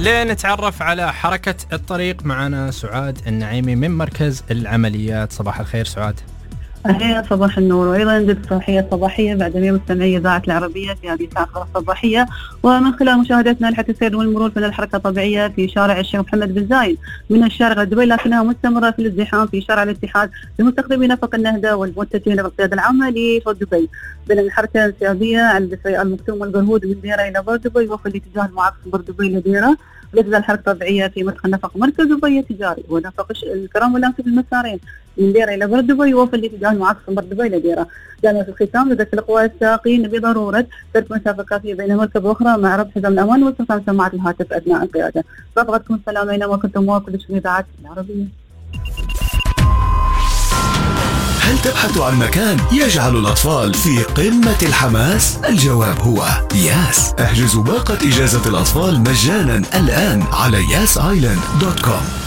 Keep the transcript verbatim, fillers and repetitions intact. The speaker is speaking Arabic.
لنتعرف على حركة الطريق معنا سعاد النعيمي من مركز العمليات. صباح الخير سعاد. أهلا، صباح النور، وأيضا ندير الصباحية الصباحية بعد ما مستمعي إذاعة العربية في هذه الساعة الصباحية، ومن خلال مشاهدتنا لحة السير والمرور في الحركة الطبيعية في شارع الشيخ محمد بن زايد من الشارع دبي، لكنها مستمرة في الازدحام في شارع الاتحاد لمستخدمي نفق النهدة والمتجهين بالقيادة العامة لفوق دبي، بين الحركة السيادية على الدفاع المكتوم والقرهود من ديرة إلى بور دبي، وفي الاتجاه المعاكس بور دبي لديرة، لتزال الحركة الطبيعية في مدخل نفق مركز دبي التجاري ونفق الكرام واللامسي في المسارين من ديرة إلى بور دبي، وفي الاتجاه المعاكس بور دبي لديرة. يعني في الختام لذلك الأخوة السائقين بضرورة ترك مسافة كافية بين مركب وأخرى مع ربط حزام الأمان واستخدام سماعات الهاتف أثناء القيادة. رفقتكم السلام أينما كنتم وكل شيء إذاعة العربية. هل تبحث عن مكان يجعل الأطفال في قمة الحماس؟ الجواب هو ياس. احجزوا باقة إجازة الأطفال مجانا الآن على ياس آيلاند دوت كوم.